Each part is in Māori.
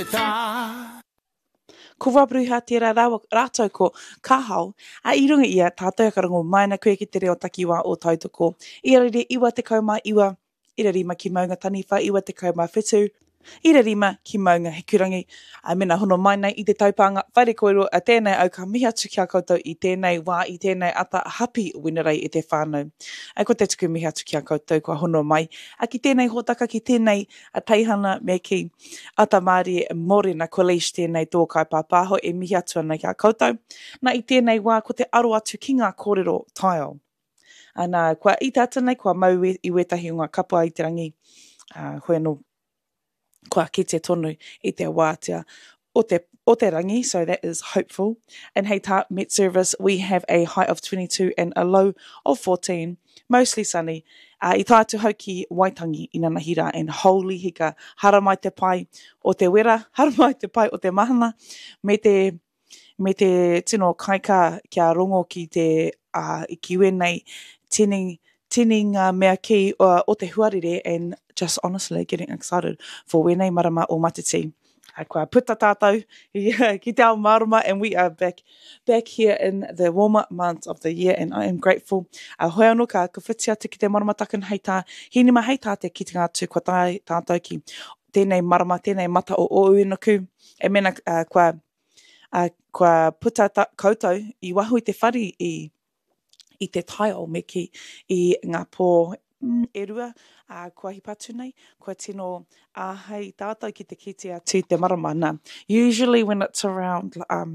Ko wabruha tērā rātou ko kahau, a i runga ia tātou akarango maina koe ki te reo takiwa o tautoko. Ia rere iwa te kaumā iwa, ira rima ki maunga taniwha, iwa te kaumā whetū, ira rima ki maunga hekurangi. A mena hono mai nei i te taupanga, whaere koero a tēnei au ka mihi atu kia koutou i tēnei wā, i tēnei ata hapi winarei i te whānau. Ai ko te tuku mihi atu kia koutou kua hono mai. A ki tēnei hōtaka, ki tēnei a teihana me ki ata Māori Morena College tēnei tō kai pāpāho e mihi atu ana kia koutou. Nā i tēnei wā ko te aro atu ki ngā kōrero taio. Ana kua i tātanei, kua mau i wetahi o ngā kapua i te rangi. Hoi no kua ki te tonu i te wātea o te rangi, so that is hopeful. In Hei Tā Met Service, we have a high of 22 and a low of 14, mostly sunny. I tātu hau ki Waitangi i Nanahira and Holy Hika, haramai te pai o te wera, haramai te pai o te mahana, me te tino kaika kia rongo ki te i ki wenei tini ngā mea ki o te huarere and just honestly getting excited for wenei marama o Matiti. Kua puta tātou ki te ao marama, and we are back here in the warmer months of the year, and I am grateful. Hoi anō ka whiti atu ki te marama takan Hei Tā, hinima Hei Tā te kiti ngā tū kua tātou ki tēnei marama, tēnei mata o uinaku, e mena kua puta koutou i wahu i te whari i te taio me ki i ngā pō e rua, kua hipatu nei, kua tino hei tātou ki te kiti atu te marama. Nā, usually when it's around,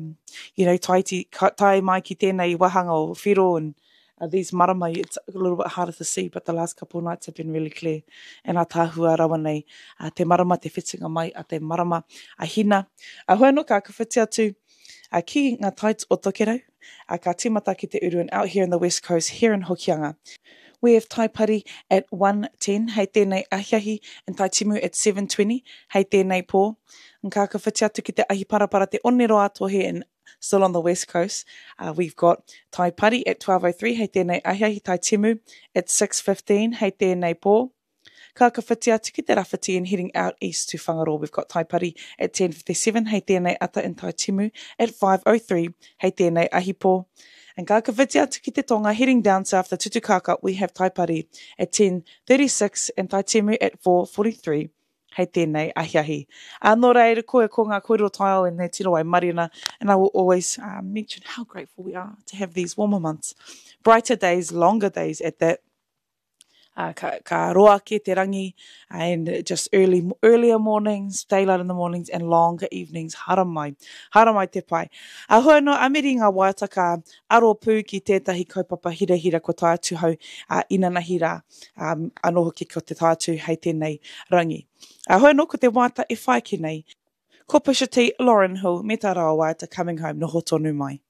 tai mai ki tēnei wahanga o whiro and these marama, it's a little bit harder to see, but the last couple of nights have been really clear. And a tāhua rawa nei, te marama, te whitinga mai, a te marama, a hina. Hoi anō ka whiti atu, ki ngā taits o Tokerau, ka tīmata ki te uru, and out here in the West Coast, here in Hokianga. We have Tai Pari at 1:10, hei tēnei ahiahi, and Tai Timu at 7:20, hei tēnei pō. And ka whiti atu ki te ahi parapara te onero atohe, and still on the West Coast. We've got Tai Pari at 12:03, hei tēnei ahiahi, Tai Timu at 6:15, hei tēnei pō. Ka whiti atu ki te rawhiti, and heading out east to Whangaroa, we've got Tai Pari at 10:57, hei tēnei ata in Tai Timu at 5:03, hei tēnei ahi pō. And ka whiti atu ki te tonga, heading down south to Tutukaka, we have Tai Pari at 10:36 and Tai Timu at 4:43. Hei tēnei ahiahi. Nō reira koe ko ngā kōrero taio and te tiro ai Mariana, and I will always mention how grateful we are to have these warmer months. Brighter days, longer days at that. Ka roa ke te rangi, and just earlier mornings, daylight in the mornings, and longer evenings. Haramai te pai. Hoi anō, amiri ngā waitaka aro pū ki tētahi kaupapa hira ko tai atu hau i Nanahira, anō hoki ko te tai atu hei tēnei rangi. Hoi anō, ko te wāta e whai ki nei. Ko Pusha T, Lauryn Hill, me tā rawa waita coming home, noho tonu mai.